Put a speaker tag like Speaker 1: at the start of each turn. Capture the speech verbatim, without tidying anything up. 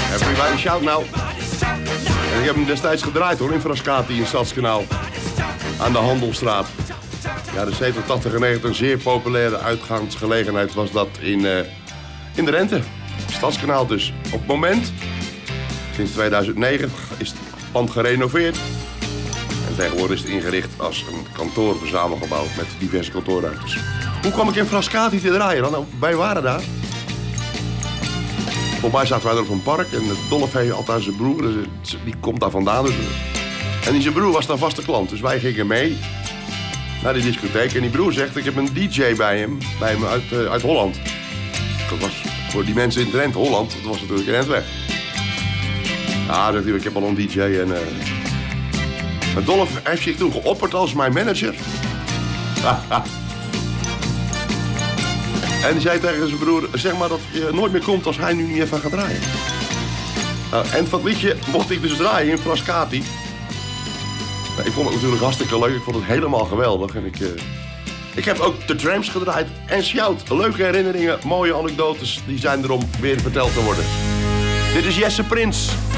Speaker 1: Everybody shout now. En ik heb hem destijds gedraaid hoor, in Frascati in Stadskanaal. Aan de Handelstraat. Ja, de zeventig, tachtig en negentig een zeer populaire uitgaansgelegenheid was dat in, uh, in de Rente. Stadskanaal dus. Op het moment, sinds tweeduizend negen, is het pand gerenoveerd. En tegenwoordig is het ingericht als een kantoorverzamelgebouw met diverse kantoorruimtes. Hoe kwam ik in Frascati te draaien dan? Nou, wij waren daar. Volgens mij zaten wij er op een park en Dolph heeft altijd zijn broer, die komt daar vandaan. Dus, en die zijn broer was daar vaste klant, dus wij gingen mee naar die discotheek. En die broer zegt, ik heb een D J bij hem, bij hem uit, uh, uit Holland. Dat was voor die mensen in Drenthe, Holland, dat was natuurlijk in het weg. Ja, zegt hij, ik heb al een D J en... Uh... Maar Dolph heeft zich toen geopperd als mijn manager. En die zei tegen zijn broer, zeg maar dat je nooit meer komt als hij nu niet even gaat draaien. Nou, en van het liedje mocht ik dus draaien in Frascati. Nou, ik vond het natuurlijk hartstikke leuk, ik vond het helemaal geweldig. En ik, uh, ik heb ook de Tramps gedraaid en Shout. Leuke herinneringen, mooie anekdotes, die zijn er om weer verteld te worden. Dit is Jesse Prins.